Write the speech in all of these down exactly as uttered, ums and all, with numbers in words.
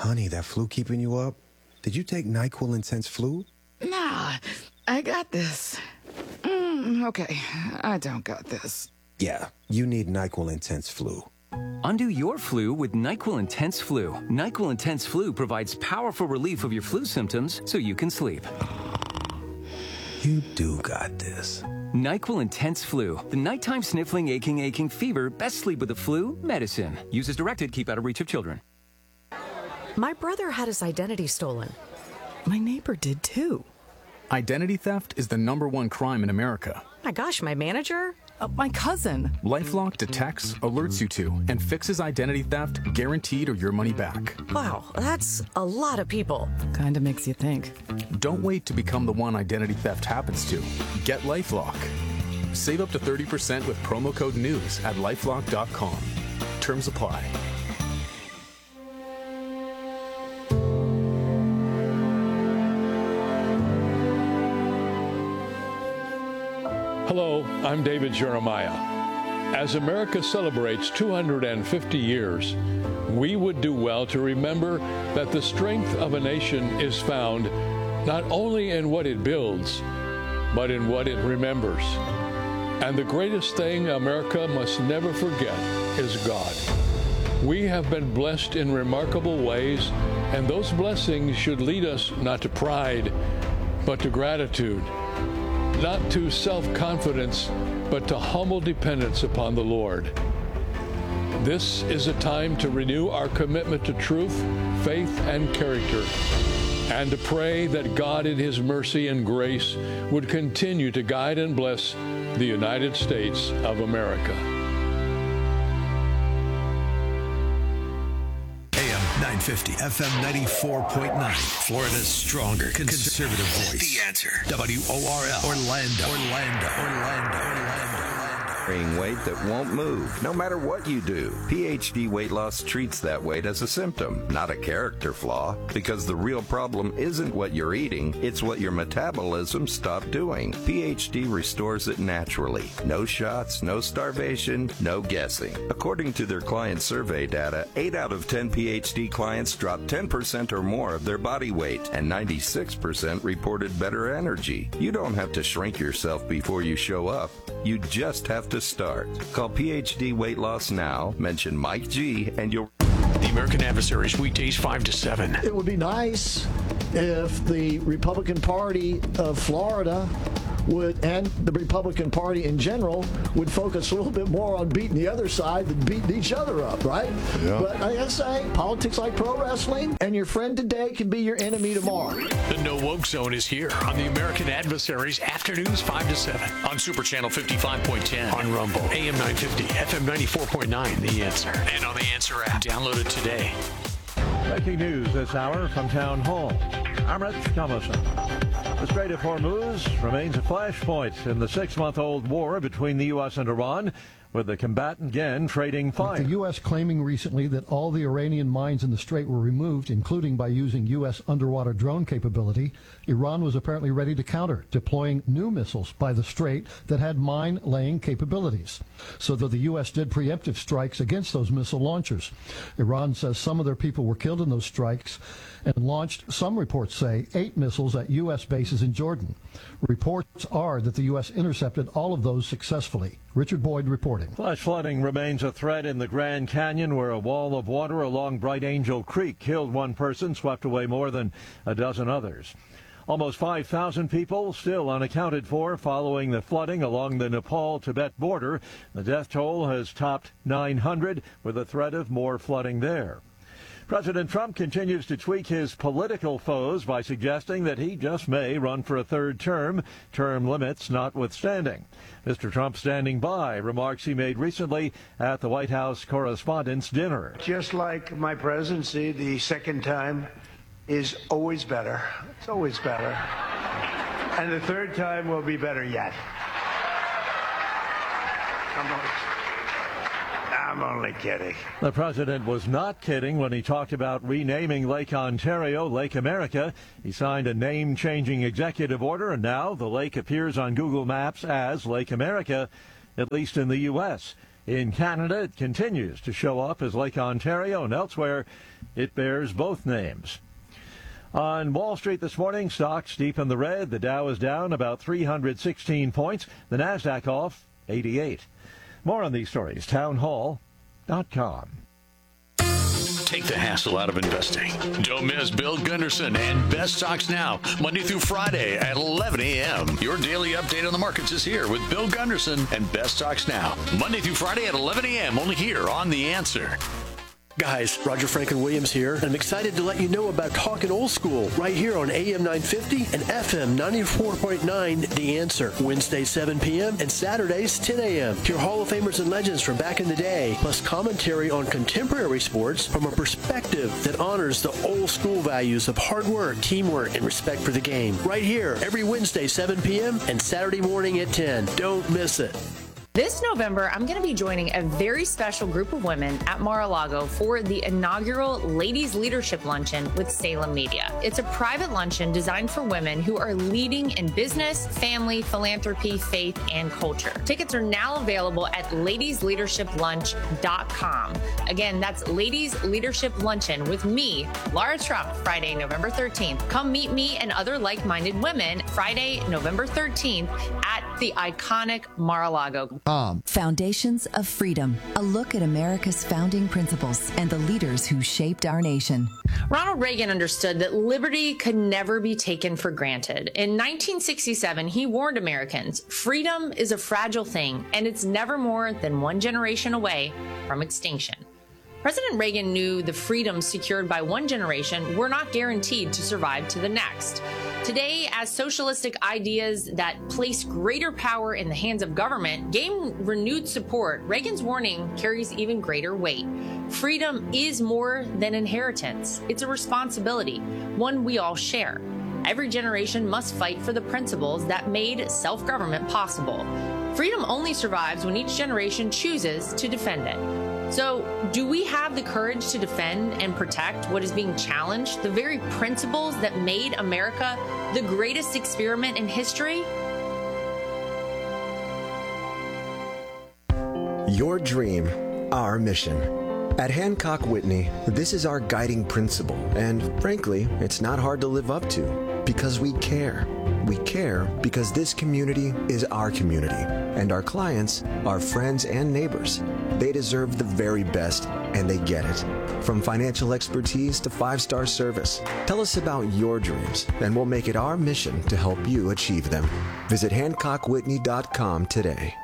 Honey, that flu keeping you up? Did you take NyQuil Intense Flu? Nah, I got this. Mm, okay, I don't got this. Yeah, you need NyQuil Intense Flu. Undo your flu with NyQuil Intense Flu. NyQuil Intense Flu provides powerful relief of your flu symptoms so you can sleep. You do got this. NyQuil Intense Flu. The nighttime sniffling, aching, aching fever. Best sleep with the flu medicine. Use as directed. Keep out of reach of children. My brother had his identity stolen. My neighbor did too. Identity theft is the number one crime in America. My gosh, my manager? Uh, my cousin. LifeLock detects, alerts you to, and fixes identity theft, guaranteed or your money back. Wow, that's a lot of people. Kinda makes you think. Don't wait to become the one identity theft happens to. Get LifeLock. Save up to thirty percent with promo code NEWS at lifelock dot com. Terms apply. Hello, I'm David Jeremiah. As America celebrates two hundred fifty years, we would do well to remember that the strength of a nation is found not only in what it builds, but in what it remembers. And the greatest thing America must never forget is God. We have been blessed in remarkable ways, and those blessings should lead us not to pride, but to gratitude. Not to self-confidence, but to humble dependence upon the Lord. This is a time to renew our commitment to truth, faith, and character, and to pray that God in His mercy and grace would continue to guide and bless the United States of America. nine fifty, F M ninety-four point nine, Florida's stronger conservative voice. The Answer. W O R L. Orlando. Orlando. Orlando. Orlando. Carrying weight that won't move, no matter what you do. P H D Weight Loss treats that weight as a symptom, not a character flaw, because the real problem isn't what you're eating, it's what your metabolism stopped doing. P H D restores it naturally. No shots, no starvation, no guessing. According to their client survey data, eight out of ten P H D clients dropped ten percent or more of their body weight, and ninety-six percent reported better energy. You don't have to shrink yourself before you show up. You just have to start. Call P H D Weight Loss now, mention Mike G, and you'll... The American Adversaries, weekdays five to seven. It would be nice if the Republican Party of Florida would, and the Republican Party in general, would focus a little bit more on beating the other side than beating each other up, right? Yeah. But like I say, politics like pro wrestling, and your friend today can be your enemy tomorrow. The No Woke Zone is here on the American Adversaries, afternoons five to seven on Super Channel fifty-five point ten, on Rumble, A M nine fifty, F M ninety-four point nine, The Answer, and on The Answer app. Download it today. Breaking news this hour from Town Hall. I'm Rich Thomason. The Strait of Hormuz remains a flashpoint in the six-month-old war between the U S and Iran, with the combatant again trading fire. With the U S claiming recently that all the Iranian mines in the strait were removed, including by using U S underwater drone capability, Iran was apparently ready to counter, deploying new missiles by the strait that had mine-laying capabilities. So that the U S did preemptive strikes against those missile launchers. Iran says some of their people were killed in those strikes and launched, some reports say, eight missiles at U S bases in Jordan. Reports are that the U S intercepted all of those successfully. Richard Boyd reporting. Flash flooding remains a threat in the Grand Canyon, where a wall of water along Bright Angel Creek killed one person, swept away more than a dozen others. Almost five thousand people still unaccounted for following the flooding along the Nepal-Tibet border. The death toll has topped nine hundred, with a threat of more flooding there. President Trump continues to tweak his political foes by suggesting that he just may run for a third term, term limits notwithstanding. Mister Trump standing by remarks he made recently at the White House Correspondents' Dinner. Just like my presidency, the second time is always better. It's always better. And the third time will be better yet. I'm always I'm only kidding. The president was not kidding when he talked about renaming Lake Ontario Lake America. He signed a name-changing executive order, and now the lake appears on Google Maps as Lake America, at least in the U S In Canada, it continues to show up as Lake Ontario, and elsewhere, It bears both names. On Wall Street this morning, stocks deep in the red. The Dow is down about three hundred sixteen points. The Nasdaq off eighty-eight. More on these stories, town hall dot com. Take the hassle out of investing. Don't miss Bill Gunderson and Best Stocks Now, Monday through Friday at eleven a.m. Your daily update on the markets is here with Bill Gunderson and Best Stocks Now, Monday through Friday at eleven a.m. only here on The Answer. Guys, Roger Franklin Williams here, and I'm excited to let you know about Talkin' Old School right here on A M nine fifty and F M ninety-four point nine The Answer. Wednesdays seven p.m. and Saturdays ten a.m. Hear Hall of Famers and legends from back in the day, plus commentary on contemporary sports from a perspective that honors the old school values of hard work, teamwork, and respect for the game. Right here, every Wednesday seven p.m. and Saturday morning at ten. Don't miss it. This November, I'm going to be joining a very special group of women at Mar-a-Lago for the inaugural Ladies Leadership Luncheon with Salem Media. It's a private luncheon designed for women who are leading in business, family, philanthropy, faith, and culture. Tickets are now available at ladies leadership lunch dot com. Again, that's Ladies Leadership Luncheon with me, Laura Trump, Friday, November thirteenth. Come meet me and other like-minded women Friday, November thirteenth at the iconic Mar-a-Lago. Um. Foundations of Freedom, a look at America's founding principles and the leaders who shaped our nation. Ronald Reagan understood that liberty could never be taken for granted. In nineteen sixty-seven, he warned Americans, freedom is a fragile thing, and it's never more than one generation away from extinction. President Reagan knew the freedoms secured by one generation were not guaranteed to survive to the next. Today, as socialistic ideas that place greater power in the hands of government gain renewed support, Reagan's warning carries even greater weight. Freedom is more than inheritance. It's a responsibility, one we all share. Every generation must fight for the principles that made self-government possible. Freedom only survives when each generation chooses to defend it. So, do we have the courage to defend and protect what is being challenged, the very principles that made America the greatest experiment in history? Your dream, our mission. At Hancock Whitney, this is our guiding principle, and frankly, it's not hard to live up to, because we care. We care because this community is our community, and our clients, our friends and neighbors. They deserve the very best, and they get it. From financial expertise to five-star service. Tell us about your dreams, and we'll make it our mission to help you achieve them. Visit hancock whitney dot com today.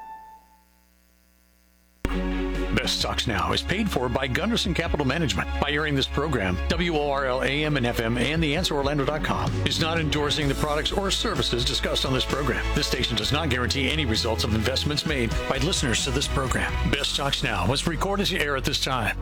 Best Stocks Now is paid for by Gunderson Capital Management. By airing this program, W O R L A M and F M and the answer orlando dot com is not endorsing the products or services discussed on this program. This station does not guarantee any results of investments made by listeners to this program. Best Stocks Now was recorded to air at this time.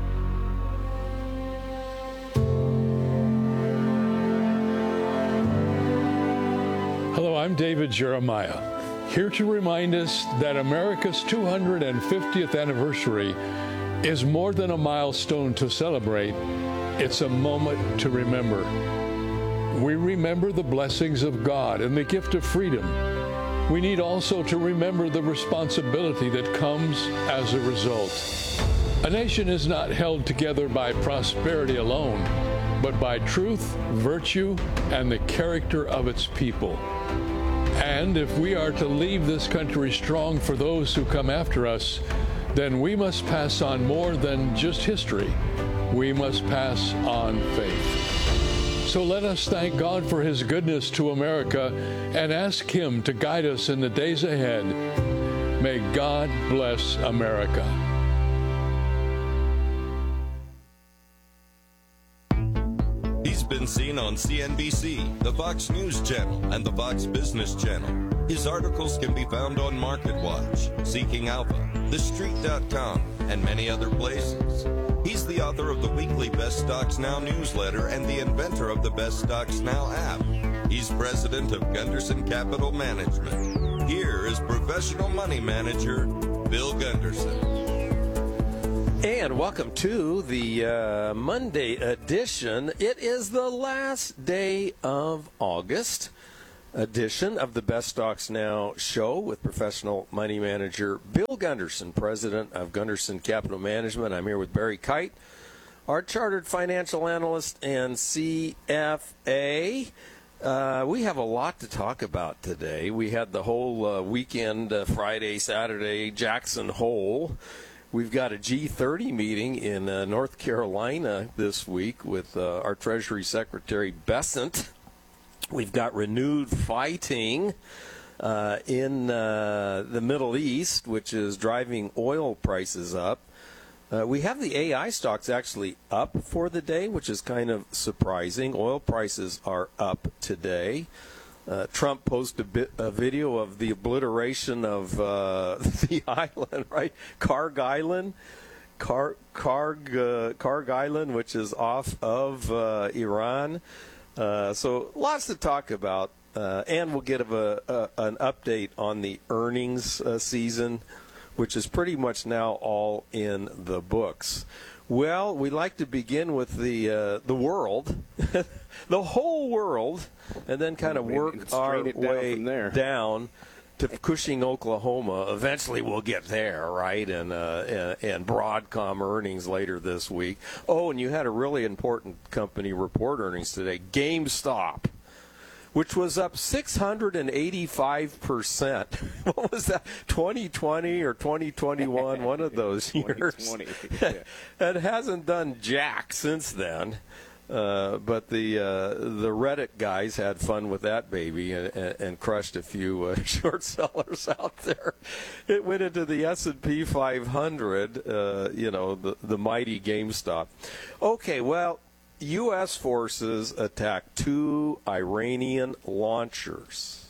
Hello, I'm David Jeremiah, here to remind us that America's two hundred fiftieth anniversary is more than a milestone to celebrate. It's a moment to remember. We remember the blessings of God and the gift of freedom. We need also to remember the responsibility that comes as a result. A nation is not held together by prosperity alone, but by truth, virtue, and the character of its people. And if we are to leave this country strong for those who come after us, then we must pass on more than just history. We must pass on faith. So let us thank God for His goodness to America and ask Him to guide us in the days ahead. May God bless America. He's been seen on C N B C, the Fox News Channel, and the Fox Business Channel. His articles can be found on MarketWatch, Seeking Alpha, the street dot com, and many other places. He's the author of the weekly Best Stocks Now newsletter and the inventor of the Best Stocks Now app. He's president of Gunderson Capital Management. Here is professional money manager, Bill Gunderson. And welcome to the uh, Monday edition. It is the last day of August edition of the Best Stocks Now show with professional money manager Bill Gunderson, president of Gunderson Capital Management. I'm here with Barry Kite our chartered financial analyst and C F A. Uh, we have a lot to talk about today. We had the whole uh, weekend, uh, Friday, Saturday, Jackson Hole. We've got a G thirty meeting in uh, North Carolina this week with uh, our Treasury Secretary Bessent. We've got renewed fighting uh, in uh, the Middle East, which is driving oil prices up. Uh, we have the A I stocks actually up for the day, which is kind of surprising. Oil prices are up today. Uh, Trump posted a, bit, a video of the obliteration of uh, the island, right? Karg Island, Kar, Karg, uh, Karg Island, which is off of uh, Iran. Uh, so lots to talk about, uh, and we'll get a, a, an update on the earnings uh, season, which is pretty much now all in the books. Well, we like to begin with the uh, the world, the whole world, and then kind of work our way down, down to Cushing, Oklahoma. Eventually, we'll get there, right? And, uh, and and Broadcom earnings later this week. Oh, and you had a really important company report earnings today, GameStop, which was up six hundred eighty-five percent. What was that, twenty twenty or twenty twenty-one, one of those years? Yeah. It hasn't done jack since then. Uh, but the uh, the Reddit guys had fun with that baby and, and, and crushed a few uh, short sellers out there. It went into the S and P five hundred, uh, you know, the, the mighty GameStop. Okay, well, U S forces attacked two Iranian launchers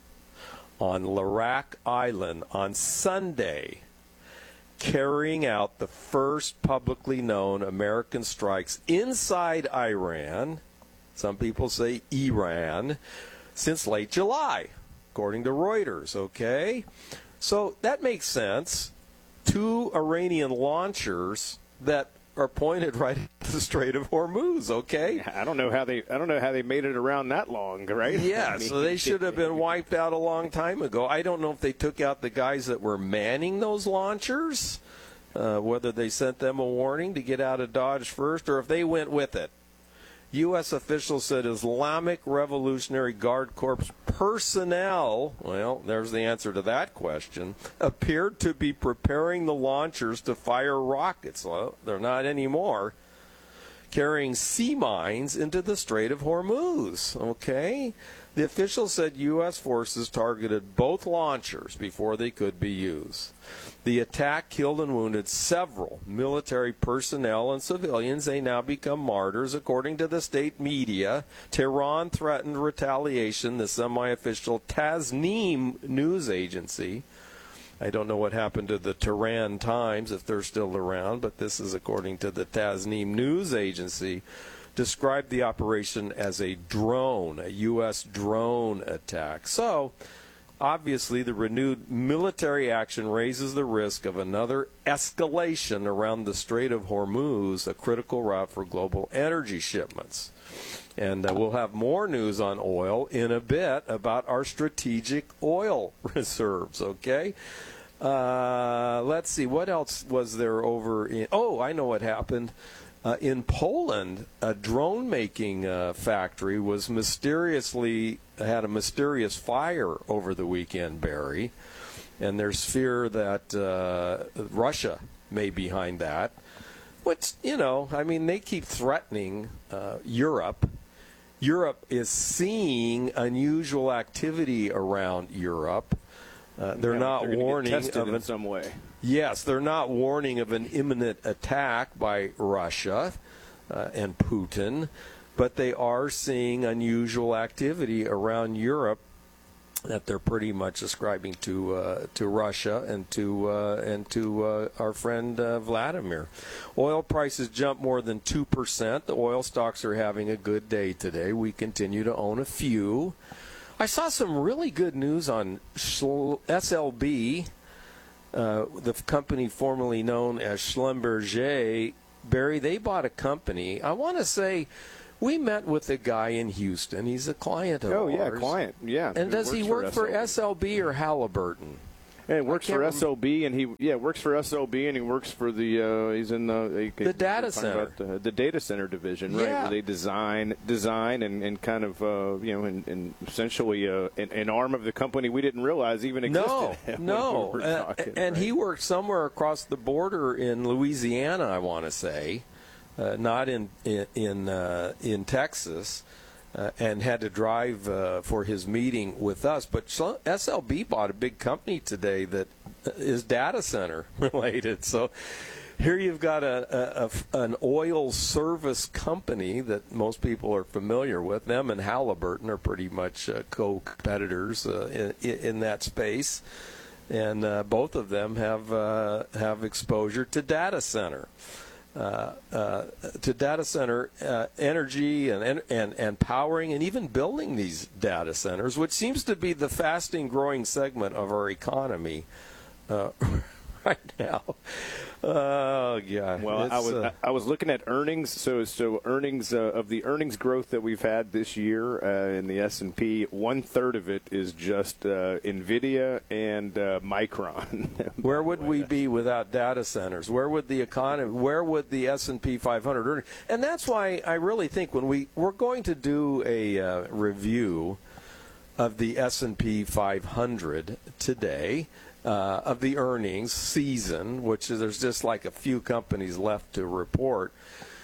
on Larak Island on Sunday, carrying out the first publicly known American strikes inside Iran, some people say Iran, since late July, according to Reuters, okay? So that makes sense. Two Iranian launchers that are pointed right at the Strait of Hormuz, okay? I don't know how they I don't know how they made it around that long, right? Yeah, I mean, so they should have been wiped out a long time ago. I don't know if they took out the guys that were manning those launchers, uh, whether they sent them a warning to get out of Dodge first, or if they went with it. U S officials said Islamic Revolutionary Guard Corps personnel, well, there's the answer to that question, appeared to be preparing the launchers to fire rockets. Well, they're not anymore. Carrying sea mines into the Strait of Hormuz, okay? The officials said U S forces targeted both launchers before they could be used. The attack killed and wounded several military personnel and civilians. They now become martyrs, according to the state media. Tehran threatened retaliation, the semi-official Tasnim news agency. I don't know what happened to the Tehran Times, if they're still around, but this is according to the Tasnim news agency, described the operation as a drone, a U S drone attack. So, obviously, the renewed military action raises the risk of another escalation around the Strait of Hormuz, a critical route for global energy shipments. And uh, we'll have more news on oil in a bit about our strategic oil reserves, okay? Uh, let's see, what else was there over in... Oh, I know what happened. Uh, in Poland, a drone-making uh, factory was mysteriously had a mysterious fire over the weekend, Barry, and there's fear that uh, Russia may be behind that. Which, you know, I mean, they keep threatening uh, Europe. Europe is seeing unusual activity around Europe. Uh, they're yeah, not they're warning get tested of in an, some way. Yes, they're not warning of an imminent attack by Russia uh, and Putin, but they are seeing unusual activity around Europe that they're pretty much ascribing to uh, to Russia and to uh, and to uh, our friend uh, Vladimir. Oil prices jumped more than two percent. The oil stocks are having a good day today. We continue to own a few. I saw some really good news on S L B, uh, the company formerly known as Schlumberger. Barry, they bought a company. I want to say we met with a guy in Houston. He's a client of oh, ours. Oh, yeah, client. Yeah. And does he work for, for S L B or Halliburton? And he works for S O B, and he yeah works for S O B, and he works for the uh, he's in the the data center, the, the data center division, right? Yeah. Where they design design and, and kind of uh, you know and, and essentially uh, an, an arm of the company we didn't realize even existed. No, no, we uh, talking, and right? he worked somewhere across the border in Louisiana, I want to say, uh, not in in in, uh, in Texas. Uh, and had to drive uh, for his meeting with us. But S L B bought a big company today that is data center related. So here you've got a, a, a an oil service company that most people are familiar with. Them and Halliburton are pretty much uh, co-competitors uh, in, in that space, and uh, both of them have uh, have exposure to data center. Uh, uh, to data center uh, energy and, and and powering and even building these data centers, which seems to be the fastest growing segment of our economy uh, right now. Oh yeah. Well, it's, I was uh, I was looking at earnings. So so earnings uh, of the earnings growth that we've had this year uh, in the S and P, one third of it is just uh, Nvidia and uh, Micron. Where would we be without data centers? Where would the economy? Where would the S and P five hundred earn? And that's why I really think when we we're going to do a uh, review of the S and P five hundred today. Uh, of the earnings season, which is there's just like a few companies left to report.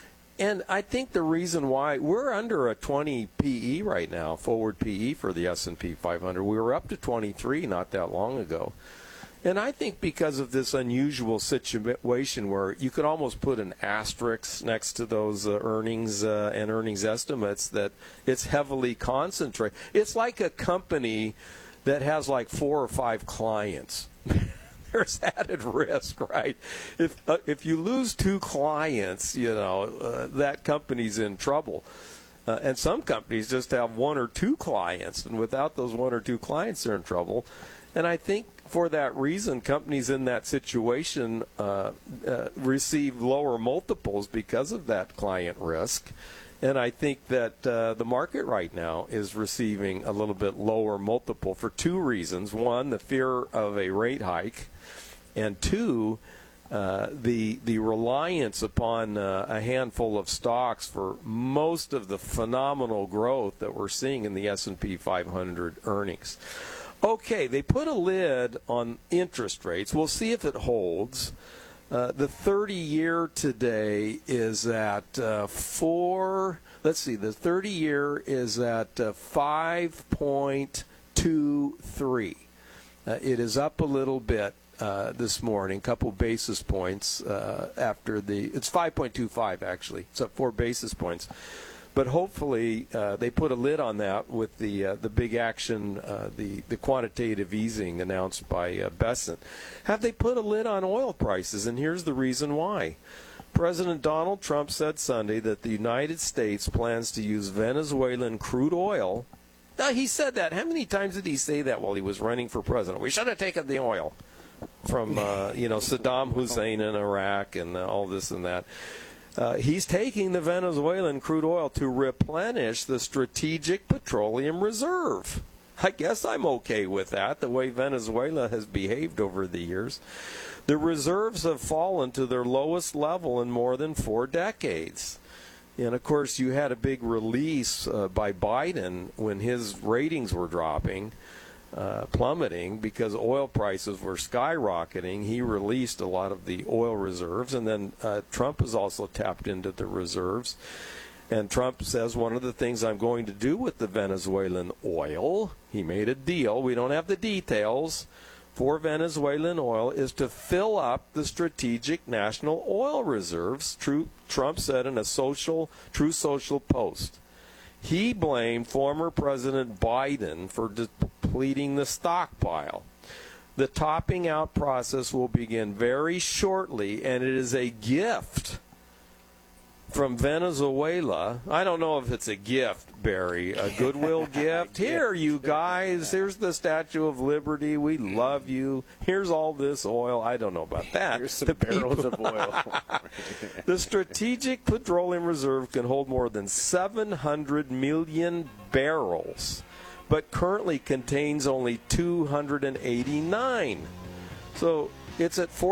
And I think the reason why we're under a twenty P E right now, forward P E for the S and P five hundred. We were up to twenty-three not that long ago. And I think because of this unusual situation where you could almost put an asterisk next to those uh, earnings uh, and earnings estimates, that it's heavily concentrated. It's like a company that has like four or five clients. There's added risk, right? If uh, if you lose two clients, you know, uh, that company's in trouble. Uh, and some companies just have one or two clients, and without those one or two clients, they're in trouble. And I think for that reason, companies in that situation uh, uh, receive lower multiples because of that client risk. And I think that uh, the market right now is receiving a little bit lower multiple for two reasons. One, the fear of a rate hike, and two, uh, the the reliance upon uh, a handful of stocks for most of the phenomenal growth that we're seeing in the S and P five hundred earnings. Okay, they put a lid on interest rates. We'll see if it holds. Uh, the thirty-year today is at uh, four. Let's see. The thirty-year is at uh, five point two three. Uh, it is up a little bit uh, this morning, a couple basis points uh, after the. It's five point two five actually. It's up four basis points. But hopefully uh, they put a lid on that with the uh, the big action, uh, the the quantitative easing announced by uh, Bessent. Have they put a lid on oil prices? And here's the reason why. President Donald Trump said Sunday that the United States plans to use Venezuelan crude oil. Now, he said that. How many times did he say that while he was running for president? We should have taken the oil from uh, you know Saddam Hussein in Iraq and uh, all this and that. Uh, he's taking the Venezuelan crude oil to replenish the Strategic Petroleum Reserve. I guess I'm okay with that, the way Venezuela has behaved over the years. The reserves have fallen to their lowest level in more than four decades. And, of course, you had a big release uh, by Biden when his ratings were dropping. Uh, plummeting because oil prices were skyrocketing. He released a lot of the oil reserves, and then uh, Trump has also tapped into the reserves. And Trump says one of the things I'm going to do with the Venezuelan oil, he made a deal, we don't have the details, for Venezuelan oil is to fill up the strategic national oil reserves, True, Trump said in a social, True Social post. He blamed former President Biden for depleting the stockpile. The topping out process will begin very shortly, and it is a gift from Venezuela. I don't know if it's a gift, Barry, a goodwill gift. Here, you guys, here's the Statue of Liberty. We love you. Here's all this oil. I don't know about that. Here's some the barrels people, of oil. The Strategic Petroleum Reserve can hold more than seven hundred million barrels, but currently contains only two hundred eighty-nine. So it's at four.